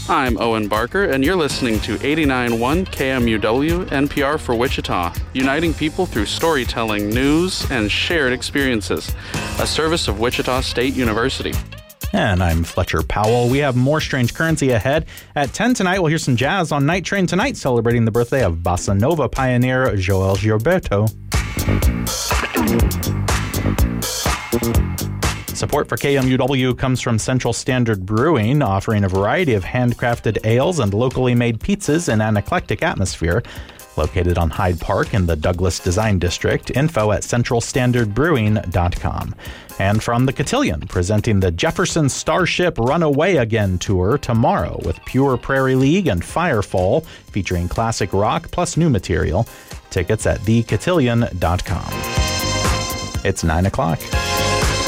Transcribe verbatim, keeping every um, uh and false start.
I'm Owen Barker, and you're listening to eighty-nine point one K M U W, N P R for Wichita, uniting people through storytelling, news, and shared experiences. A service of Wichita State University. And I'm Fletcher Powell. We have more Strange Currency ahead. At ten tonight, we'll hear some jazz on Night Train Tonight, celebrating the birthday of bossa nova pioneer Joel Gilberto. Support for K M U W comes from Central Standard Brewing, offering a variety of handcrafted ales and locally made pizzas in an eclectic atmosphere. Located on Hyde Park in the Douglas Design District. Info at central standard brewing dot com. And from the Cotillion, presenting the Jefferson Starship Runaway Again tour tomorrow with Pure Prairie League and Firefall, featuring classic rock plus new material. Tickets at the cotillion dot com. It's nine o'clock.